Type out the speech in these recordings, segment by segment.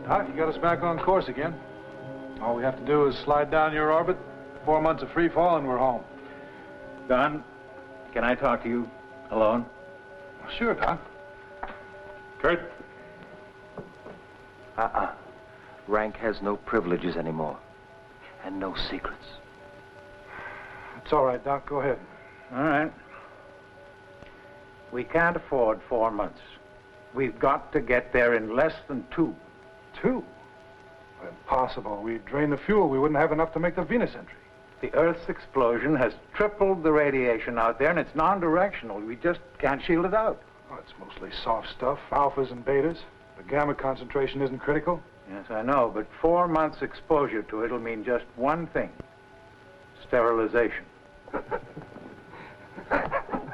Doc, you got us back on course again. All we have to do is slide down your orbit, 4 months of free fall, and we're home. Don, can I talk to you alone? Sure, Doc. Kurt? Rank has no privileges anymore. And no secrets. It's all right, Doc. Go ahead. All right. We can't afford 4 months. We've got to get there in less than 2. 2? Impossible. We drain the fuel. We wouldn't have enough to make the Venus entry. The Earth's explosion has tripled the radiation out there, and it's non-directional. We just can't shield it out. Oh, it's mostly soft stuff, alphas and betas. The gamma concentration isn't critical. Yes, I know, but 4 months exposure to it'll mean just one thing. Sterilization. What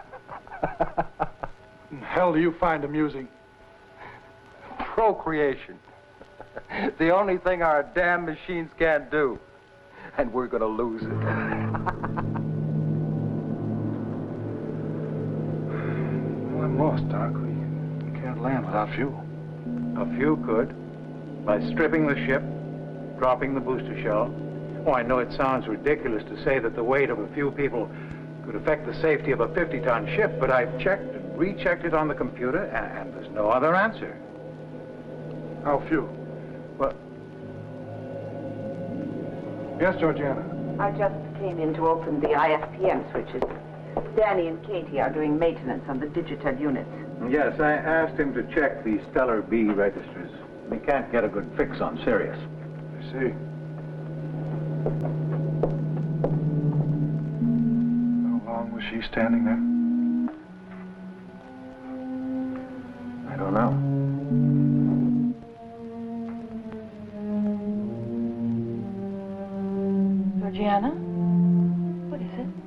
in hell do you find amusing? Procreation. The only thing our damn machines can't do. And we're gonna lose it. Well, I'm lost, Doc. We can't land without fuel. A few could. By stripping the ship, dropping the booster shell. Oh, I know it sounds ridiculous to say that the weight of a few people could affect the safety of a 50-ton ship, but I've checked and rechecked it on the computer, and there's no other answer. How few? Well... Yes, Georgiana? I just came in to open the ISPM switches. Danny and Katie are doing maintenance on the digital units. Yes, I asked him to check the Stellar B registers. We can't get a good fix on Sirius. I see. How long was she standing there? I don't know. Georgiana? What is it?